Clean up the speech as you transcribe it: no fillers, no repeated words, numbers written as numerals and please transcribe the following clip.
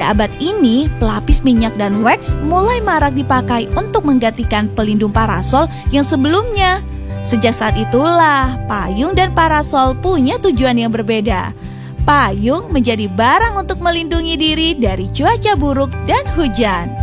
Pada abad ini, pelapis minyak dan wax mulai marak dipakai untuk menggantikan pelindung parasol yang sebelumnya. Sejak saat itulah, payung dan parasol punya tujuan yang berbeda. Payung menjadi barang untuk melindungi diri dari cuaca buruk dan hujan.